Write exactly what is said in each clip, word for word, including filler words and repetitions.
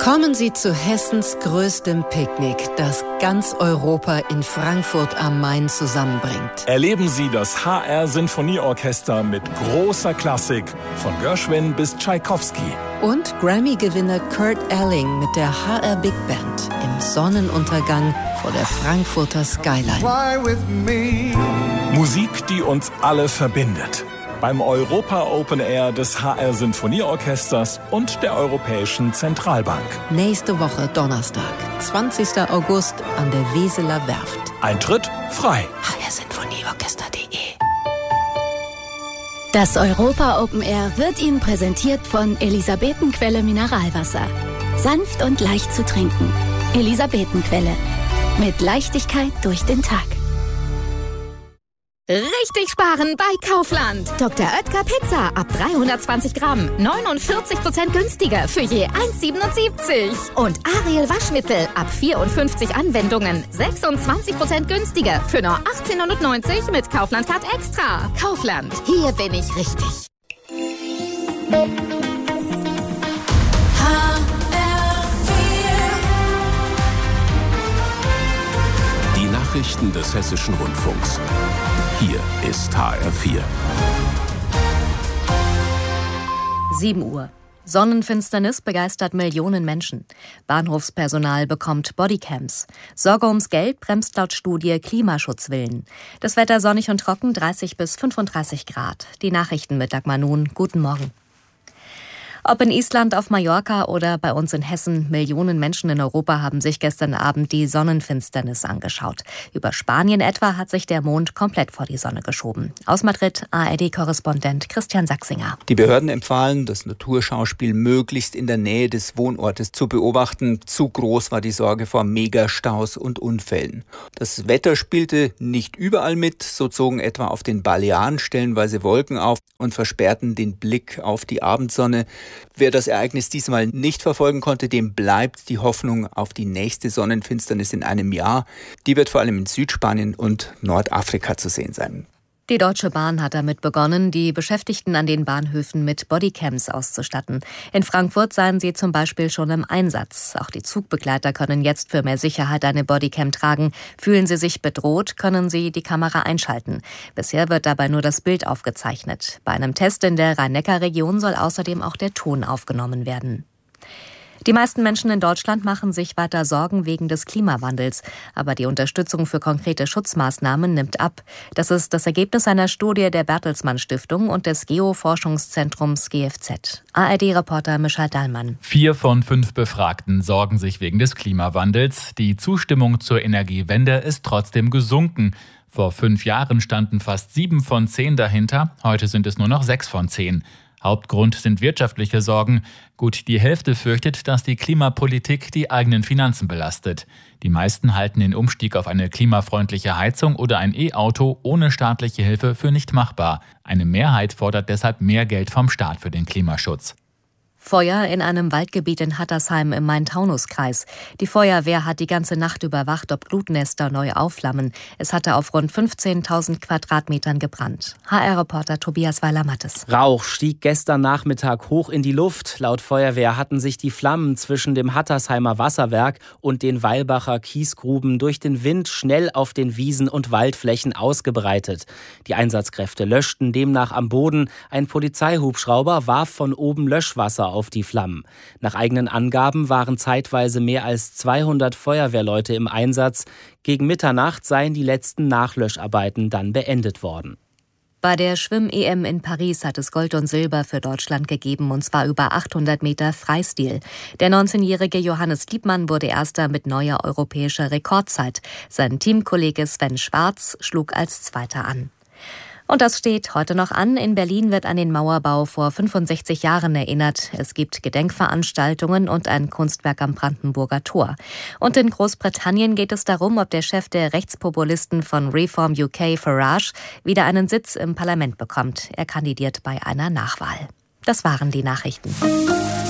Kommen Sie zu Hessens größtem Picknick, das ganz Europa in Frankfurt am Main zusammenbringt. Erleben Sie das H R-Sinfonieorchester mit großer Klassik, von Gershwin bis Tschaikowski. Und Grammy-Gewinner Kurt Elling mit der H R Big Band im Sonnenuntergang vor der Frankfurter Skyline. Musik, die uns alle verbindet. Beim Europa Open Air des H R-Sinfonieorchesters und der Europäischen Zentralbank. Nächste Woche Donnerstag, zwanzigster August an der Weseler Werft. Eintritt frei. h r sinfonieorchester punkt de Das Europa Open Air wird Ihnen präsentiert von Elisabetenquelle Mineralwasser. Sanft und leicht zu trinken. Elisabetenquelle. Mit Leichtigkeit durch den Tag. Richtig sparen bei Kaufland. Doktor Oetker Pizza ab dreihundertzwanzig Gramm. neunundvierzig Prozent günstiger für je eins Komma siebenundsiebzig. Und Ariel Waschmittel ab vierundfünfzig Anwendungen. sechsundzwanzig Prozent günstiger für nur achtzehnhundertneunzig mit Kaufland Card Extra. Kaufland. Hier bin ich richtig. Die Nachrichten des Hessischen Rundfunks. Hier ist H R vier. sieben Uhr. Sonnenfinsternis begeistert Millionen Menschen. Bahnhofspersonal bekommt Bodycams. Sorge ums Geld bremst laut Studie Klimaschutzwillen. Das Wetter sonnig und trocken, dreißig bis fünfunddreißig Grad. Die Nachrichten mit Dagmar Nun. Guten Morgen. Ob in Island, auf Mallorca oder bei uns in Hessen, Millionen Menschen in Europa haben sich gestern Abend die Sonnenfinsternis angeschaut. Über Spanien etwa hat sich der Mond komplett vor die Sonne geschoben. Aus Madrid A R D-Korrespondent Christian Sachsinger. Die Behörden empfahlen, das Naturschauspiel möglichst in der Nähe des Wohnortes zu beobachten. Zu groß war die Sorge vor Megastaus und Unfällen. Das Wetter spielte nicht überall mit. So zogen etwa auf den Balearen stellenweise Wolken auf und versperrten den Blick auf die Abendsonne. Wer das Ereignis diesmal nicht verfolgen konnte, dem bleibt die Hoffnung auf die nächste Sonnenfinsternis in einem Jahr. Die wird vor allem in Südspanien und Nordafrika zu sehen sein. Die Deutsche Bahn hat damit begonnen, die Beschäftigten an den Bahnhöfen mit Bodycams auszustatten. In Frankfurt seien sie zum Beispiel schon im Einsatz. Auch die Zugbegleiter können jetzt für mehr Sicherheit eine Bodycam tragen. Fühlen sie sich bedroht, können sie die Kamera einschalten. Bisher wird dabei nur das Bild aufgezeichnet. Bei einem Test in der Rhein-Neckar-Region soll außerdem auch der Ton aufgenommen werden. Die meisten Menschen in Deutschland machen sich weiter Sorgen wegen des Klimawandels. Aber die Unterstützung für konkrete Schutzmaßnahmen nimmt ab. Das ist das Ergebnis einer Studie der Bertelsmann Stiftung und des Geoforschungszentrums G F Z. A R D-Reporter Michael Dahlmann. Vier von fünf Befragten sorgen sich wegen des Klimawandels. Die Zustimmung zur Energiewende ist trotzdem gesunken. Vor fünf Jahren standen fast sieben von zehn dahinter. Heute sind es nur noch sechs von zehn. Hauptgrund sind wirtschaftliche Sorgen. Gut die Hälfte fürchtet, dass die Klimapolitik die eigenen Finanzen belastet. Die meisten halten den Umstieg auf eine klimafreundliche Heizung oder ein E-Auto ohne staatliche Hilfe für nicht machbar. Eine Mehrheit fordert deshalb mehr Geld vom Staat für den Klimaschutz. Feuer in einem Waldgebiet in Hattersheim im Main-Taunus-Kreis. Die Feuerwehr hat die ganze Nacht überwacht, ob Glutnester neu aufflammen. Es hatte auf rund fünfzehntausend Quadratmetern gebrannt. H R-Reporter Tobias Weiler-Mattes. Rauch stieg gestern Nachmittag hoch in die Luft. Laut Feuerwehr hatten sich die Flammen zwischen dem Hattersheimer Wasserwerk und den Weilbacher Kiesgruben durch den Wind schnell auf den Wiesen und Waldflächen ausgebreitet. Die Einsatzkräfte löschten demnach am Boden. Ein Polizeihubschrauber warf von oben Löschwasser auf die Flammen. Nach eigenen Angaben waren zeitweise mehr als zweihundert Feuerwehrleute im Einsatz. Gegen Mitternacht seien die letzten Nachlöscharbeiten dann beendet worden. Bei der Schwimm-E M in Paris hat es Gold und Silber für Deutschland gegeben, und zwar über achthundert Meter Freistil. Der neunzehnjährige Johannes Liebmann wurde Erster mit neuer europäischer Rekordzeit. Sein Teamkollege Sven Schwarz schlug als Zweiter an. Und das steht heute noch an. In Berlin wird an den Mauerbau vor fünfundsechzig Jahren erinnert. Es gibt Gedenkveranstaltungen und ein Kunstwerk am Brandenburger Tor. Und in Großbritannien geht es darum, ob der Chef der Rechtspopulisten von Reform U K, Farage, wieder einen Sitz im Parlament bekommt. Er kandidiert bei einer Nachwahl. Das waren die Nachrichten.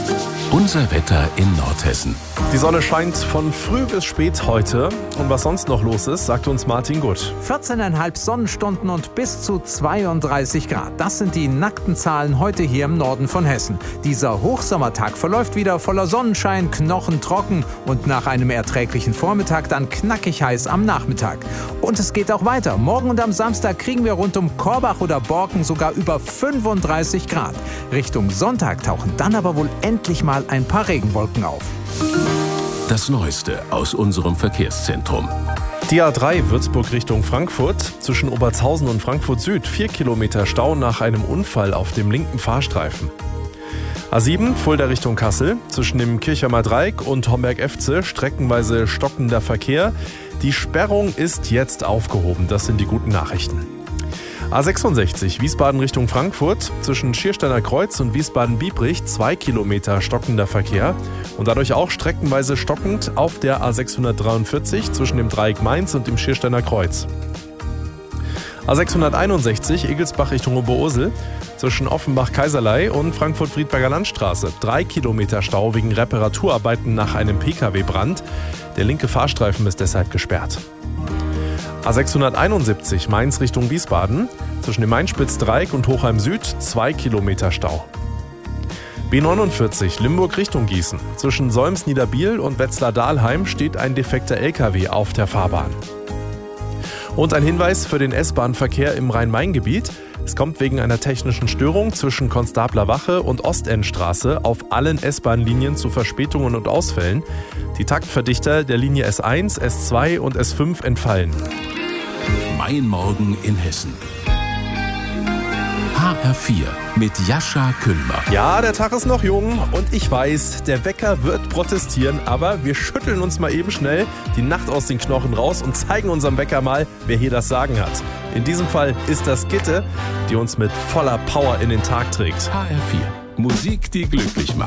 Unser Wetter in Nordhessen. Die Sonne scheint von früh bis spät heute. Und was sonst noch los ist, sagt uns Martin Gutt. vierzehn Komma fünf Sonnenstunden und bis zu zweiunddreißig Grad. Das sind die nackten Zahlen heute hier im Norden von Hessen. Dieser Hochsommertag verläuft wieder voller Sonnenschein, knochentrocken und nach einem erträglichen Vormittag dann knackig heiß am Nachmittag. Und es geht auch weiter. Morgen und am Samstag kriegen wir rund um Korbach oder Borken sogar über fünfunddreißig Grad. Richtung Sonntag tauchen dann aber wohl endlich mal ein paar Regenwolken auf. Das Neueste aus unserem Verkehrszentrum. Die A drei Würzburg Richtung Frankfurt. Zwischen Obertshausen und Frankfurt Süd vier Kilometer Stau nach einem Unfall auf dem linken Fahrstreifen. A sieben Fulda Richtung Kassel. Zwischen dem Kirchheimer Dreieck und Homberg-Efze streckenweise stockender Verkehr. Die Sperrung ist jetzt aufgehoben. Das sind die guten Nachrichten. A sechsundsechzig Wiesbaden Richtung Frankfurt. Zwischen Schiersteiner Kreuz und Wiesbaden-Biebrich zwei Kilometer stockender Verkehr. Und dadurch auch streckenweise stockend auf der A sechshundertdreiundvierzig zwischen dem Dreieck Mainz und dem Schiersteiner Kreuz. A sechshunderteinundsechzig Egelsbach Richtung Oberursel. Zwischen Offenbach-Kaiserlei und Frankfurt-Friedberger Landstraße. Drei Kilometer Stau wegen Reparaturarbeiten nach einem Pkw-Brand. Der linke Fahrstreifen ist deshalb gesperrt. A sechshunderteinundsiebzig Mainz Richtung Wiesbaden. Zwischen dem Mainspitz-Dreieck und Hochheim Süd zwei Kilometer Stau. B neunundvierzig Limburg Richtung Gießen. Zwischen Solms-Niederbiel und Wetzlar-Dahlheim steht ein defekter L K W auf der Fahrbahn. Und ein Hinweis für den S-Bahn-Verkehr im Rhein-Main-Gebiet. Es kommt wegen einer technischen Störung zwischen Konstabler Wache und Ostendstraße auf allen S-Bahn-Linien zu Verspätungen und Ausfällen. Die Taktverdichter der Linie S eins, S zwei und S fünf entfallen. Mein Morgen in Hessen. H R vier mit Jascha Kühlmer. Ja, der Tag ist noch jung und ich weiß, der Wecker wird protestieren, aber wir schütteln uns mal eben schnell die Nacht aus den Knochen raus und zeigen unserem Wecker mal, wer hier das Sagen hat. In diesem Fall ist das Gitte, die uns mit voller Power in den Tag trägt. H R vier. Musik, die glücklich macht.